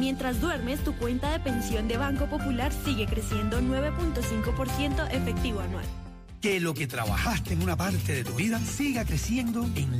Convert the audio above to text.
Mientras duermes, tu cuenta de pensión de Banco Popular sigue creciendo 9.5% efectivo anual. Que lo que trabajaste en una parte de tu vida siga creciendo en